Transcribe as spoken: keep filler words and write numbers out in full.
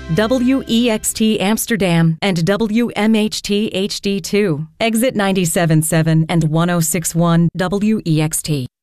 W E X T Amsterdam, and W M H T H D two. Exit ninety-seven point seven and one oh six one W E X T.